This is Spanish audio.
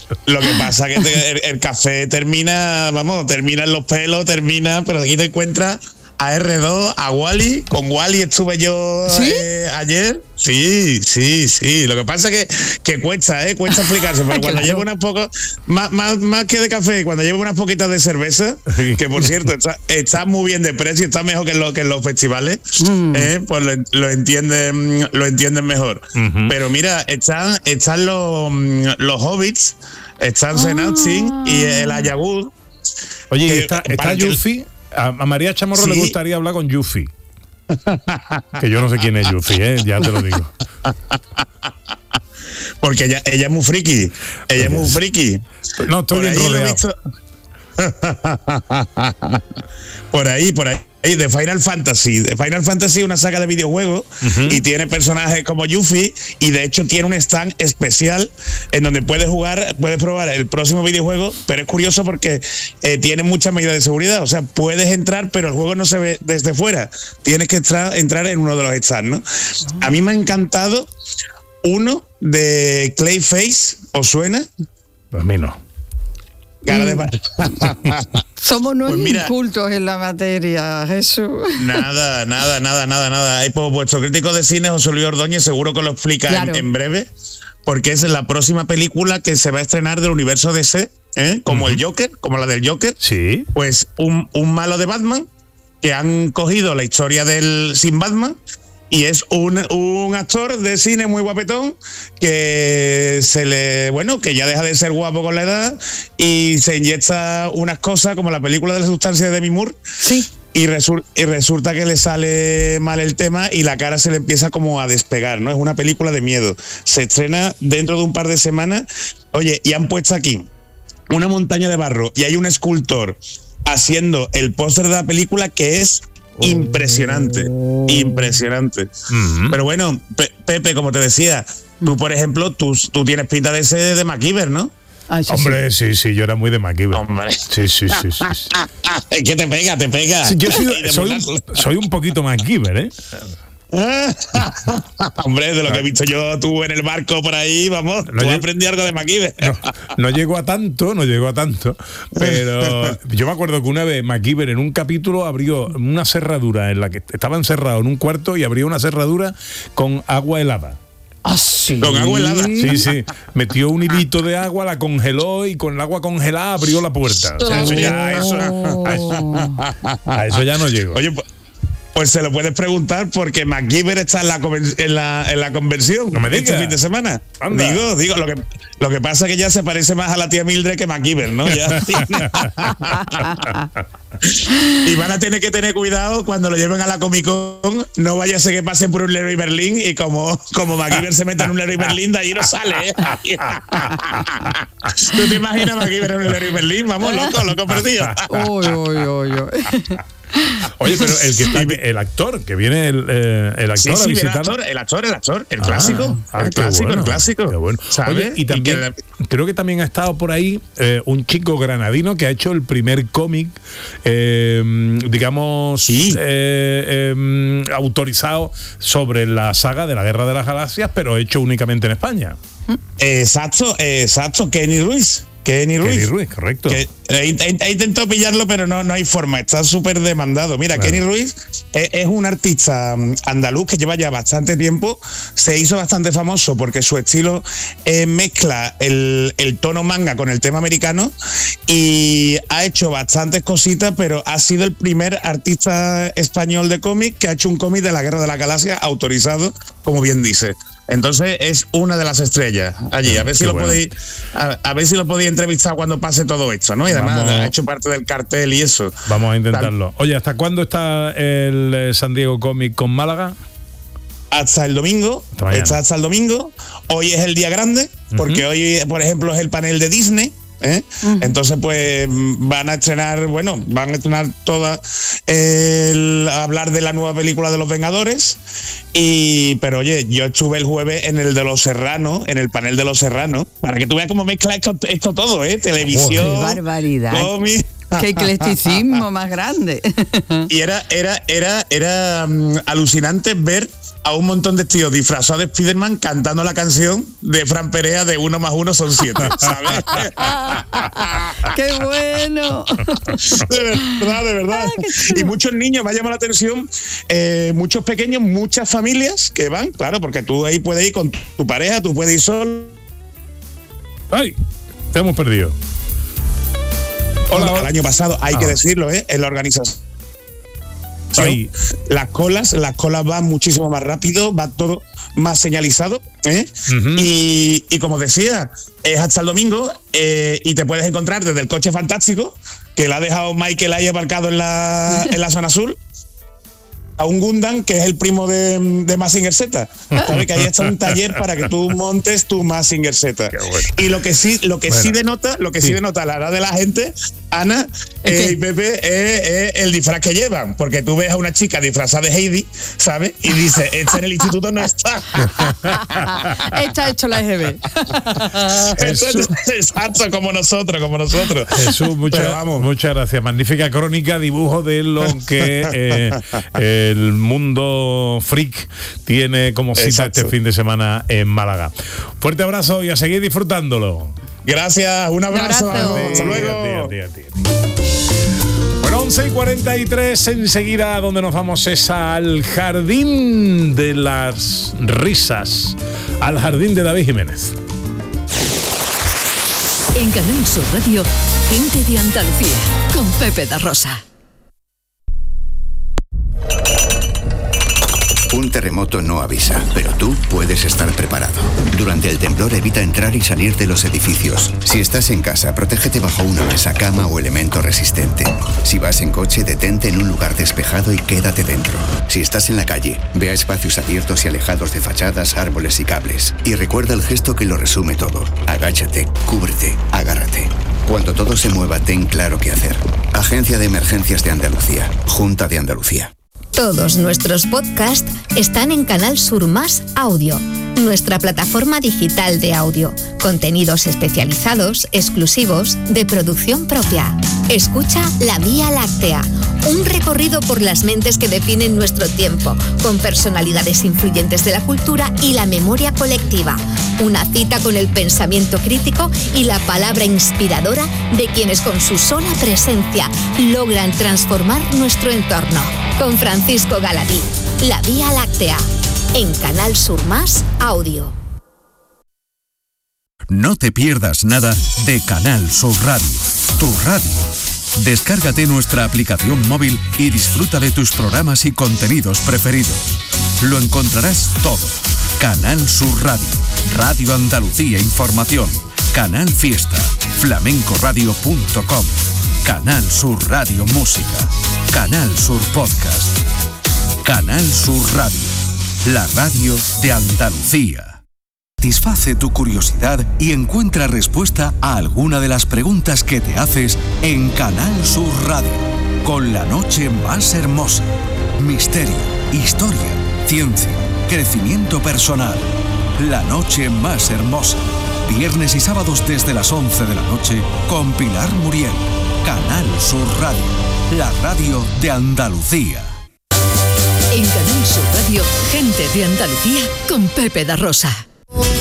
Lo que pasa es que el café termina en los pelos, pero aquí te encuentras a R2, a Wally. Con Wally estuve yo ayer. Sí. Lo que pasa es que cuesta explicarse, pero cuando llevo unas pocas, más que de café, cuando llevo unas poquitas de cerveza, que por cierto está muy bien de precio, está mejor que en los festivales, pues lo entienden mejor. Uh-huh. Pero mira, están los Hobbits, están Senatsin y el Ayabud. Oye, ¿está Yuffie? A María Chamorro le gustaría hablar con Yuffie. Que yo no sé quién es Yuffie, ya te lo digo. Porque ella es muy friki. No, estoy bien rodeado. Por ahí. De Final Fantasy. Final Fantasy es una saga de videojuegos, uh-huh, y tiene personajes como Yuffie, y de hecho tiene un stand especial en donde puedes probar el próximo videojuego, pero es curioso porque tiene muchas medidas de seguridad. O sea, puedes entrar, pero el juego no se ve desde fuera. Tienes que entrar en uno de los stands, ¿no? Uh-huh. A mí me ha encantado uno de Clayface. ¿Os suena? A mí no. Somos nuevos incultos en la materia, Jesús. Nada. Pues vuestro crítico de cine, José Luis Ordóñez, seguro que lo explica, claro, en breve, porque es la próxima película que se va a estrenar del universo DC, como uh-huh, el Joker, como la del Joker. Sí. Pues un malo de Batman, que han cogido la historia del sin Batman, y es un actor de cine muy guapetón que que ya deja de ser guapo con la edad y se inyecta unas cosas como la película de la sustancia de Demi Moore. Sí. Y resulta que le sale mal el tema y la cara se le empieza como a despegar, ¿no? Es una película de miedo. Se estrena dentro de un par de semanas. Oye, y han puesto aquí una montaña de barro y hay un escultor haciendo el póster de la película que es impresionante. Uh-huh. Pero bueno, Pepe, como te decía, tú, por ejemplo, tú tienes pinta de ser de MacGyver, ¿no? Hombre, sí, yo era muy de MacGyver. Hombre. Sí. Es que te pega. Sí, yo soy un poquito MacGyver, ¿eh? Hombre, de lo que he visto yo tú en el barco por ahí, vamos, tú aprendí algo de MacGyver. No llegó a tanto, pero yo me acuerdo que una vez MacGyver en un capítulo abrió una cerradura en la que estaba encerrado en un cuarto y abrió una cerradura con agua helada. ¿Ah, sí? ¿Con agua helada? Sí. Metió un hilito de agua, la congeló y con el agua congelada abrió la puerta. O sea, a eso ya no llegó. Oye, pues se lo puedes preguntar porque MacGyver está en la convención. No me digas. Este fin de semana. Anda. Digo, lo que pasa es que ya se parece más a la tía Mildred que MacGyver, ¿no? Ya. Y van a tener que tener cuidado cuando lo lleven a la Comic Con. No vaya a ser que pasen por un Leroy Merlin y como MacGyver se meta en un Leroy Merlin, de allí no sale, ¿eh? ¿Tú te imaginas MacGyver en un Leroy Merlin? Vamos, loco perdido. Oye, pero el actor que viene, el actor a visitar. El actor, el clásico. El clásico. Qué bueno. Oye, y también creo que también ha estado por ahí un chico granadino que ha hecho el primer cómic, autorizado sobre la saga de la Guerra de las Galaxias, pero hecho únicamente en España. Exacto, Kenny Ruiz, correcto. He intentado pillarlo, pero no hay forma, está súper demandado. Mira, claro. Kenny Ruiz es un artista andaluz que lleva ya bastante tiempo, se hizo bastante famoso porque su estilo mezcla el tono manga con el tema americano y ha hecho bastantes cositas, pero ha sido el primer artista español de cómic que ha hecho un cómic de la Guerra de la Galaxia autorizado, como bien dice. Entonces es una de las estrellas allí. A ver si lo podéis entrevistar cuando pase todo esto, ¿no? Y además ha hecho parte del cartel y eso. Vamos a intentarlo. Oye, ¿hasta cuándo está el San Diego Comic Con Málaga? Hasta el domingo. Hasta el domingo. Hoy es el día grande, porque hoy, por ejemplo, es el panel de Disney. Entonces pues van a estrenar toda hablar de la nueva película de Los Vengadores pero oye, yo estuve el jueves en el de Los Serranos, en el panel de Los Serranos, para que tú veas cómo mezcla esto todo, televisión, ¡qué barbaridad! cómic. Qué eclecticismo más grande. Y era alucinante ver a un montón de tíos disfrazados de Spiderman cantando la canción de Fran Perea de 1 más 1 son 7, ¿sabes? ¡Qué bueno! De verdad. Y muchos niños, me ha llamado la atención, muchos pequeños, muchas familias que van, claro, porque tú ahí puedes ir con tu pareja, tú puedes ir solo. ¡Ay! Te hemos perdido. Hola. El año pasado, hay que decirlo, en la organización. Sí. Las colas van muchísimo más rápido, va todo más señalizado, Uh-huh. Y como decía, es hasta el domingo, y te puedes encontrar desde el coche fantástico que la ha dejado Michael ahí aparcado en la zona sur, a un Gundam que es el primo de Mazinger Z. ¿Sabes? Que ahí está un taller para que tú montes tu Mazinger Z. Bueno. Y lo que sí denota a la edad de la gente, Ana y Pepe, es el disfraz que llevan. Porque tú ves a una chica disfrazada de Heidi, ¿sabes? Y dices, en el instituto no está. Está hecho la EGB. Exacto, como nosotros. Jesús, muchas gracias. Magnífica crónica, dibujo de lo que el mundo freak tiene como cita este fin de semana en Málaga. Fuerte abrazo y a seguir disfrutándolo. Gracias, un abrazo. Hasta luego. Bueno, 11:43, enseguida donde nos vamos es al Jardín de las Risas, al Jardín de David Jiménez. En Canal Sur Radio, Gente de Andalucía, con Pepe da Rosa. Un terremoto no avisa, pero tú puedes estar preparado. Durante el temblor evita entrar y salir de los edificios. Si estás en casa, protégete bajo una mesa, cama o elemento resistente. Si vas en coche, detente en un lugar despejado y quédate dentro. Si estás en la calle, ve a espacios abiertos y alejados de fachadas, árboles y cables. Y recuerda el gesto que lo resume todo. Agáchate, cúbrete, agárrate. Cuando todo se mueva, ten claro qué hacer. Agencia de Emergencias de Andalucía. Junta de Andalucía. Todos nuestros podcasts están en Canal Sur Más Audio, nuestra plataforma digital de audio. Contenidos especializados, exclusivos, de producción propia. Escucha La Vía Láctea, un recorrido por las mentes que definen nuestro tiempo, con personalidades influyentes de la cultura y la memoria colectiva. Una cita con el pensamiento crítico y la palabra inspiradora de quienes con su sola presencia logran transformar nuestro entorno. Con Francisco Galadí, La Vía Láctea, en Canal Sur Más Audio. No te pierdas nada de Canal Sur Radio, tu radio. Descárgate nuestra aplicación móvil y disfruta de tus programas y contenidos preferidos. Lo encontrarás todo. Canal Sur Radio, Radio Andalucía Información, Canal Fiesta, flamencoradio.com, Canal Sur Radio Música, Canal Sur Podcast, Canal Sur Radio, la radio de Andalucía. Satisface tu curiosidad y encuentra respuesta a alguna de las preguntas que te haces en Canal Sur Radio, con la noche más hermosa. Misterio, historia, ciencia, crecimiento personal. La noche más hermosa. Viernes y sábados desde las 11 de la noche con Pilar Muriel. Canal Sur Radio, la radio de Andalucía. En Canal Sur Radio, Gente de Andalucía con Pepe da Rosa.